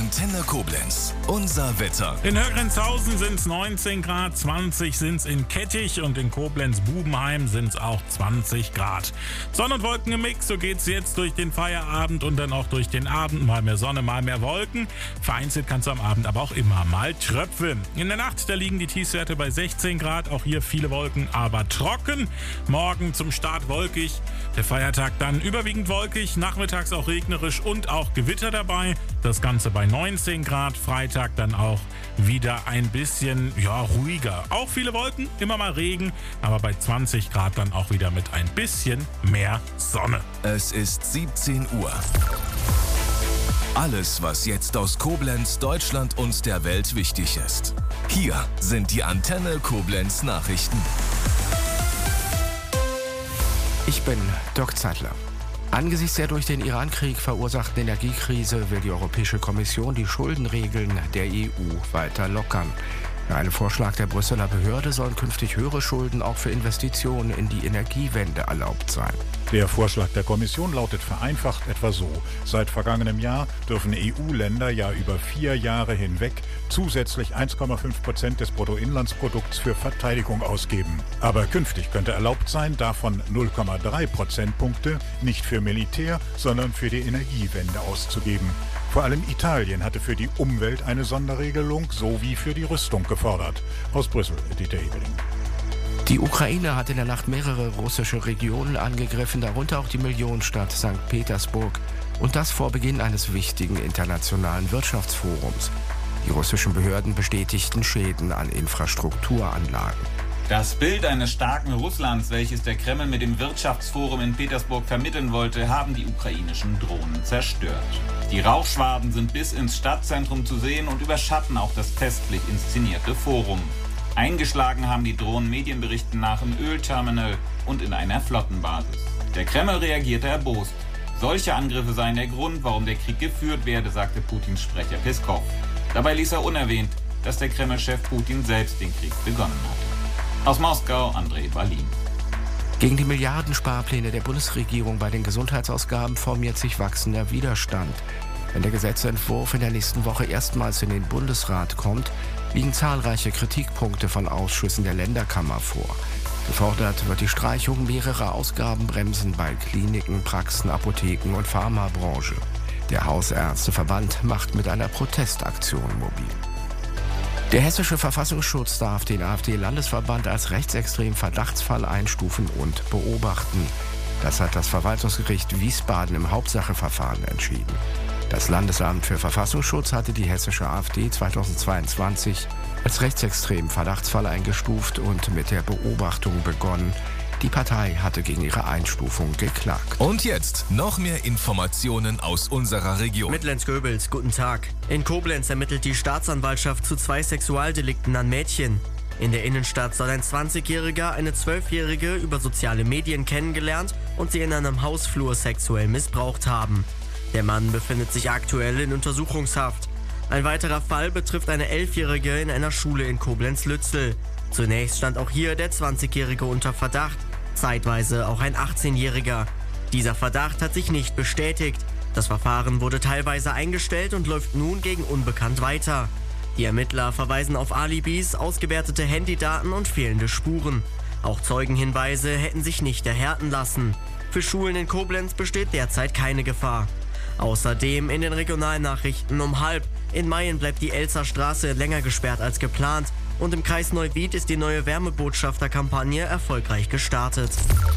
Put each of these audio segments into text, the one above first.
Antenne Koblenz. Unser Wetter. In Högrenzhausen sind es 19 Grad, 20 sind es in Kettich und in Koblenz-Bubenheim sind es auch 20 Grad. Sonne und Wolken im Mix, so geht's jetzt durch den Feierabend und dann auch durch den Abend. Mal mehr Sonne, mal mehr Wolken. Vereinzelt kannst du am Abend aber auch immer mal tröpfeln. In der Nacht, da liegen die Tiefstwerte bei 16 Grad. Auch hier viele Wolken, aber trocken. Morgen zum Start wolkig. Der Feiertag dann überwiegend wolkig. Nachmittags auch regnerisch und auch Gewitter dabei. Das Ganze bei 19 Grad. Freitag dann auch wieder ein bisschen ruhiger. Auch viele Wolken, immer mal Regen, aber bei 20 Grad dann auch wieder mit ein bisschen mehr Sonne. Es ist 17 Uhr. Alles, was jetzt aus Koblenz, Deutschland und der Welt wichtig ist. Hier sind die Antenne Koblenz Nachrichten. Ich bin Dirk Zeitler. Angesichts der durch den Iran-Krieg verursachten Energiekrise will die Europäische Kommission die Schuldenregeln der EU weiter lockern. Nach einem Vorschlag der Brüsseler Behörde sollen künftig höhere Schulden auch für Investitionen in die Energiewende erlaubt sein. Der Vorschlag der Kommission lautet vereinfacht etwa so: Seit vergangenem Jahr dürfen EU-Länder ja über 4 Jahre hinweg zusätzlich 1,5% des Bruttoinlandsprodukts für Verteidigung ausgeben. Aber künftig könnte erlaubt sein, davon 0,3 Prozentpunkte nicht für Militär, sondern für die Energiewende auszugeben. Vor allem Italien hatte für die Umwelt eine Sonderregelung sowie für die Rüstung gefordert. Aus Brüssel, Dieter Ebeling. Die Ukraine hat in der Nacht mehrere russische Regionen angegriffen, darunter auch die Millionenstadt St. Petersburg. Und das vor Beginn eines wichtigen internationalen Wirtschaftsforums. Die russischen Behörden bestätigten Schäden an Infrastrukturanlagen. Das Bild eines starken Russlands, welches der Kreml mit dem Wirtschaftsforum in Petersburg vermitteln wollte, haben die ukrainischen Drohnen zerstört. Die Rauchschwaden sind bis ins Stadtzentrum zu sehen und überschatten auch das festlich inszenierte Forum. Eingeschlagen haben die Drohnen Medienberichten nach im Ölterminal und in einer Flottenbasis. Der Kreml reagierte erbost. Solche Angriffe seien der Grund, warum der Krieg geführt werde, sagte Putins Sprecher Peskov. Dabei ließ er unerwähnt, dass der Kreml-Chef Putin selbst den Krieg begonnen hatte. Aus Moskau, André Balin. Gegen die Milliardensparpläne der Bundesregierung bei den Gesundheitsausgaben formiert sich wachsender Widerstand. Wenn der Gesetzentwurf in der nächsten Woche erstmals in den Bundesrat kommt, liegen zahlreiche Kritikpunkte von Ausschüssen der Länderkammer vor. Gefordert wird die Streichung mehrerer Ausgabenbremsen bei Kliniken, Praxen, Apotheken und Pharmabranche. Der Hausärzteverband macht mit einer Protestaktion mobil. Der hessische Verfassungsschutz darf den AfD-Landesverband als rechtsextremen Verdachtsfall einstufen und beobachten. Das hat das Verwaltungsgericht Wiesbaden im Hauptsacheverfahren entschieden. Das Landesamt für Verfassungsschutz hatte die hessische AfD 2022 als rechtsextremen Verdachtsfall eingestuft und mit der Beobachtung begonnen. Die Partei hatte gegen ihre Einstufung geklagt. Und jetzt noch mehr Informationen aus unserer Region. Mit Lenz Goebels, guten Tag. In Koblenz ermittelt die Staatsanwaltschaft zu 2 Sexualdelikten an Mädchen. In der Innenstadt soll ein 20-Jähriger eine 12-Jährige über soziale Medien kennengelernt und sie in einem Hausflur sexuell missbraucht haben. Der Mann befindet sich aktuell in Untersuchungshaft. Ein weiterer Fall betrifft eine 11-Jährige in einer Schule in Koblenz-Lützel. Zunächst stand auch hier der 20-Jährige unter Verdacht, zeitweise auch ein 18-Jähriger. Dieser Verdacht hat sich nicht bestätigt. Das Verfahren wurde teilweise eingestellt und läuft nun gegen Unbekannt weiter. Die Ermittler verweisen auf Alibis, ausgewertete Handydaten und fehlende Spuren. Auch Zeugenhinweise hätten sich nicht erhärten lassen. Für Schulen in Koblenz besteht derzeit keine Gefahr. Außerdem in den Regionalnachrichten um 12:30. In Mayen bleibt die Elzer Straße länger gesperrt als geplant. Und im Kreis Neuwied ist die neue Wärmebotschafterkampagne erfolgreich gestartet.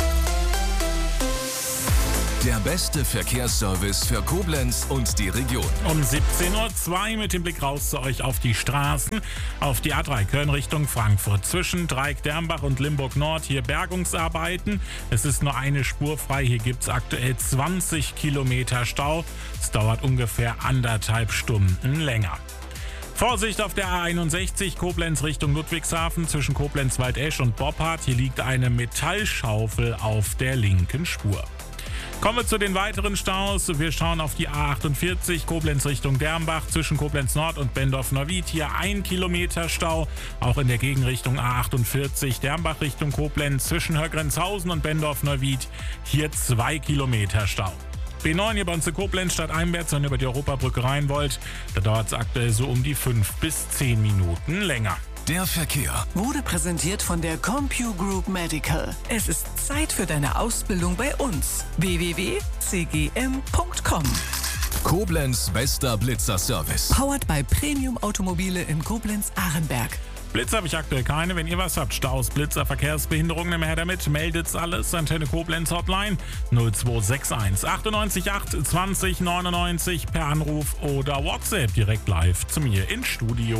Der beste Verkehrsservice für Koblenz und die Region. Um 17:02 Uhr mit dem Blick raus zu euch auf die Straßen. Auf die A3 Köln Richtung Frankfurt. Zwischen Dreieck-Dermbach und Limburg-Nord hier Bergungsarbeiten. Es ist nur eine Spur frei. Hier gibt es aktuell 20 Kilometer Stau. Es dauert ungefähr 1,5 Stunden länger. Vorsicht auf der A61 Koblenz Richtung Ludwigshafen zwischen Koblenz-Waldesch und Boppard. Hier liegt eine Metallschaufel auf der linken Spur. Kommen wir zu den weiteren Staus. Wir schauen auf die A48 Koblenz Richtung Dermbach zwischen Koblenz Nord und Bendorf-Neuwied. Hier 1 Kilometer Stau. Auch in der Gegenrichtung A48 Dermbach Richtung Koblenz zwischen Högrenzhausen und Bendorf-Neuwied. Hier 2 Kilometer Stau. B9 hier bei uns in Koblenz statt einwärts, wenn ihr über die Europabrücke rein wollt. Da dauert es aktuell so um die 5 bis 10 Minuten länger. Der Verkehr Wurde präsentiert von der CompuGroup Medical. Es ist Zeit für deine Ausbildung bei uns. www.cgm.com. Koblenz bester Blitzer-Service. Powered by Premium Automobile in Koblenz-Ahrenberg. Blitzer habe ich aktuell keine. Wenn ihr was habt, Staus, Blitzer, Verkehrsbehinderungen, nimm her damit. Meldet's alles. Antenne Koblenz Hotline 0261 98 8 20 99 per Anruf oder WhatsApp direkt live zu mir ins Studio.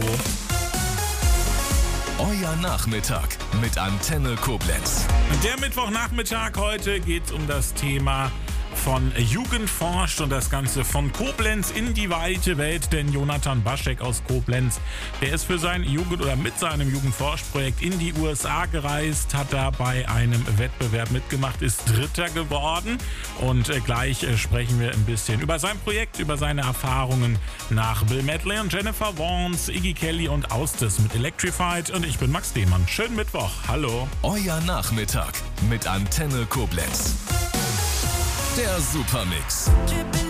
Euer Nachmittag mit Antenne Koblenz. Der Mittwochnachmittag, heute geht es um das Thema von Jugend forscht und das Ganze von Koblenz in die weite Welt, denn Jonathan Baschek aus Koblenz, der ist für sein mit seinem Jugendforschprojekt in die USA gereist, hat da bei einem Wettbewerb mitgemacht, ist Dritter geworden und gleich sprechen wir ein bisschen über sein Projekt, über seine Erfahrungen nach Bill Medley und Jennifer Warnes, Iggy Kelly und Austis mit Electrified und ich bin Max Dehmann. Schönen Mittwoch, hallo. Euer Nachmittag mit Antenne Koblenz. Der Supermix.